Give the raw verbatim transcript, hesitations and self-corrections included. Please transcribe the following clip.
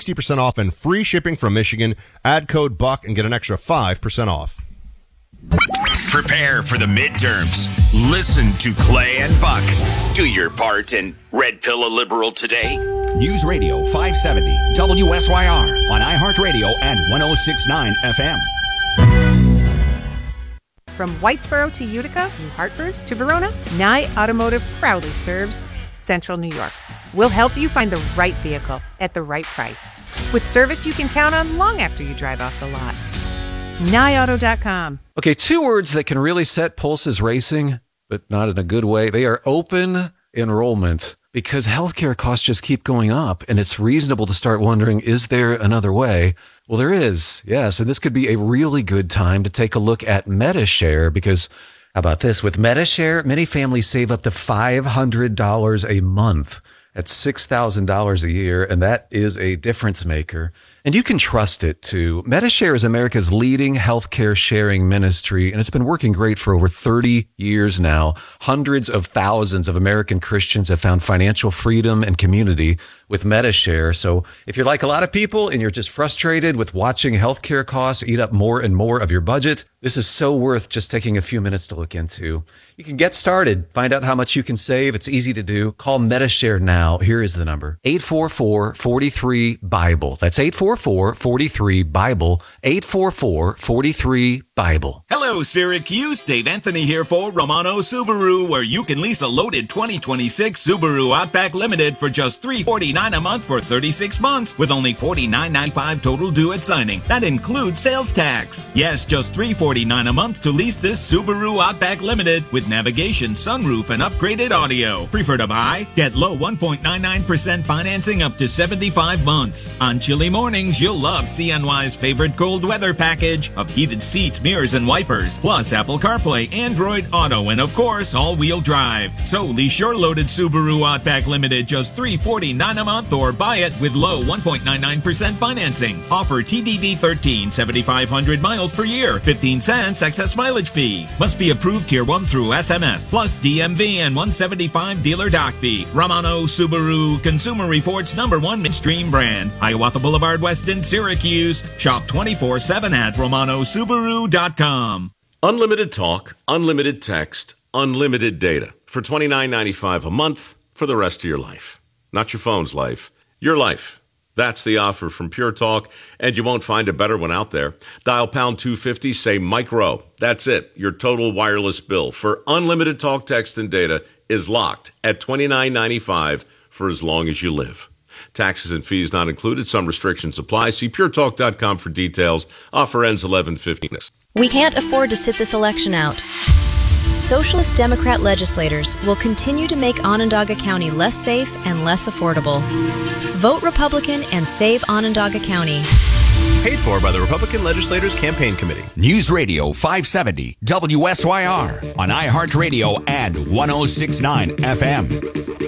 sixty percent off and free shipping from Michigan. Add code BUCK and get an extra five percent off. Prepare for the midterms. Listen to Clay and Buck. Do your part and red pill a liberal today. News Radio five seventy W S Y R on iHeartRadio and one oh six point nine F M. From Whitesboro to Utica, New Hartford to Verona, Nye Automotive proudly serves Central New York. We'll help you find the right vehicle at the right price, with service you can count on long after you drive off the lot. Nye Auto dot com. Okay, two words that can really set pulses racing, but not in a good way. They are open enrollment, because healthcare costs just keep going up, and it's reasonable to start wondering, is there another way? Well, there is, yes, and this could be a really good time to take a look at Medi-Share, because how about this? With Medi-Share, many families save up to five hundred dollars a month. That's six thousand dollars a year, and that is a difference maker. And you can trust it, too. Medi-Share is America's leading healthcare sharing ministry, and it's been working great for over thirty years now. Hundreds of thousands of American Christians have found financial freedom and community with Medi-Share. So if you're like a lot of people and you're just frustrated with watching healthcare costs eat up more and more of your budget, this is so worth just taking a few minutes to look into. You can get started. Find out how much you can save. It's easy to do. Call Medi-Share now. Here is the number. eight four four, four three, BIBLE. That's eight four four, four three, BIBLE. eight four four, four three, BIBLE. Hello, Syracuse. Dave Anthony here for Romano Subaru, where you can lease a loaded twenty twenty-six Subaru Outback Limited for just three hundred forty-nine dollars a month for thirty-six months, with only forty-nine ninety-five total due at signing. That includes sales tax. Yes, just three hundred forty-nine dollars a month to lease this Subaru Outback Limited with navigation, sunroof, and upgraded audio. Prefer to buy? Get low one point nine nine percent financing up to seventy-five months. On chilly mornings, you'll love C N Y's favorite cold weather package of heated seats, mirrors, and wipers, plus Apple CarPlay, Android Auto, and of course, all-wheel drive. So lease your loaded Subaru Outback Limited just three hundred forty-nine dollars a month, or buy it with low one point nine nine percent financing. Offer T D D thirteen, seventy-five hundred miles per year, fifteen cents excess mileage fee. Must be approved Tier one through S M F, plus D M V and one seventy-five dealer dock fee. Romano Subaru, Consumer Reports number one midstream brand. Hiawatha Boulevard West in Syracuse. Shop twenty-four seven at romano subaru dot com. Unlimited talk, unlimited text, unlimited data for twenty-nine ninety-five a month for the rest of your life. Not your phone's life, your life. That's the offer from Pure Talk, and you won't find a better one out there. Dial pound two fifty, say Mike Rowe. That's it. Your total wireless bill for unlimited talk, text, and data is locked at twenty-nine ninety-five for as long as you live. Taxes and fees not included. Some restrictions apply. See pure talk dot com for details. Offer ends eleven fifteen. We can't afford to sit this election out. Socialist Democrat legislators will continue to make Onondaga County less safe and less affordable. Vote Republican and save Onondaga County. Paid for by the Republican Legislators Campaign Committee. News Radio five seventy W S Y R on iHeartRadio and one oh six point nine F M.